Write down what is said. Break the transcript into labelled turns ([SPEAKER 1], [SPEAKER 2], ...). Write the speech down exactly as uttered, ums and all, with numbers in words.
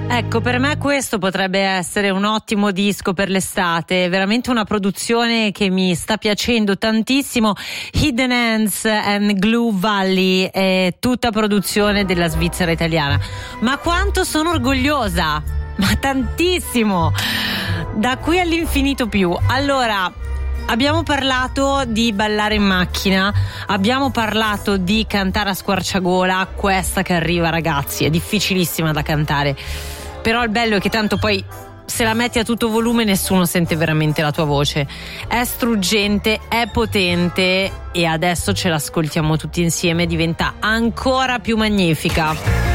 [SPEAKER 1] Ecco, per me questo potrebbe essere un ottimo disco per l'estate, veramente una produzione che mi sta piacendo tantissimo. Hidden Hands and Glue Valley è tutta produzione della Svizzera italiana. Ma quanto sono orgogliosa! Ma tantissimo! Da qui all'infinito più. Allora, abbiamo parlato di ballare in macchina, abbiamo parlato di cantare a squarciagola, questa che arriva, ragazzi, è difficilissima da cantare. Però il bello è che tanto poi se la metti a tutto volume nessuno sente veramente la tua voce. È struggente, è potente e adesso ce l'ascoltiamo tutti insieme, diventa ancora più magnifica.